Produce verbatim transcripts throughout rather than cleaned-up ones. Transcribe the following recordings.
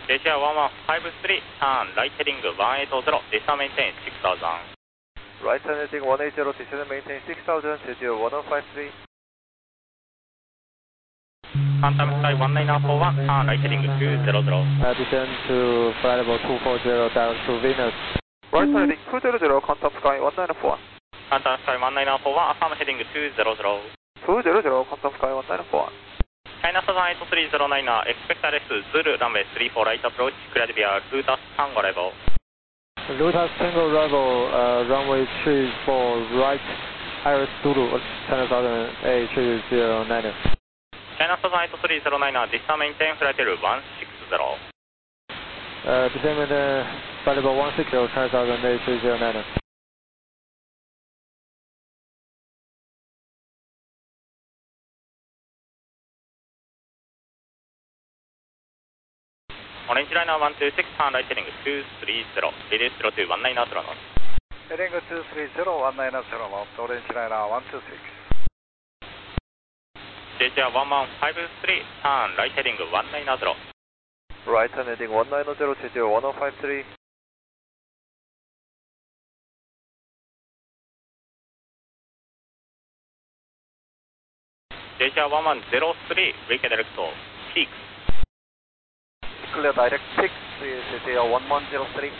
ジェイシーアールいちいちさん、ターン、ライトヘディングいちはちゼロ、ディスタメインテインろくせん。 Right turn heading one eight zero, descend maintain six thousand, J G one oh five three. Phantom Sky one nine four one, turn right heading two zero zero. Uh, descend to flight level two four zero down to Venus. Right turn heading two zero zero, Quantum Sky one nine four one. Phantom Sky one nine four one, affirm heading two zero zero. two zero zero, Quantum Sky one nine four one. China Southern eight three zero nine, expect R S Zulu, runway three four right approach, cleared via Lotus Tango level. Lotus Tango level, uh, runway three four right, Iris Zulu, China Southern eight three zero nine. China Southern eight three zero nine, distance maintain flight level one six zero. Uh, descend maintain flight level one six zero, China Southern eight three zero nine. Orange Liner one two six, turn right heading two three zero, reduce zero to one nine zero knots. Heading two three zero, one nine zero knots, Orange Liner one two six. J G R one one five three, turn right heading one nine zero. Right turn heading one nine zero, J G one oh five three. J G R one one zero three, wake direct peaks. Clear direct six, J G one one zero three.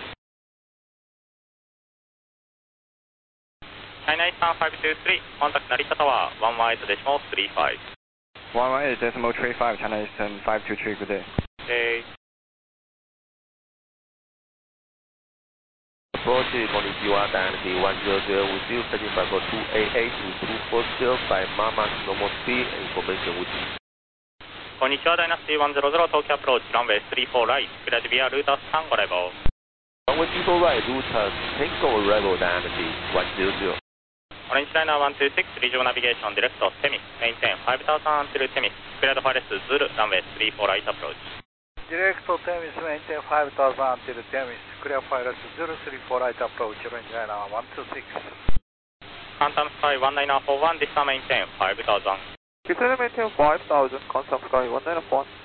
China Eastern five two three, contact Narita Tower one one eight decimal three five. one one eight decimal three five, China Eastern five two three, good day. Okay. Approach Konnichiwa, Dynasty one zero zero with you, setting by two eight eight to two four zero by Mama normal speed, information with you. Konnichiwa, Dynasty one zero zero, Tokyo approach, runway three four right, cleared via Lotus Tango level. Runway three four right, Lotus Tango level, Dynasty one zero zero. Orange Liner one two six, regional navigation, direct Temis, maintain five thousand until Temis, cleared for Zulu, runway three four right approach. Direct Temis, maintain five thousand until Temis, clear for Zulu three four right approach, Orange Liner one two six. Phantom Sky one nine four one, distance maintain five thousand. Descend maintain five thousand, Quantum Sky one nine four one.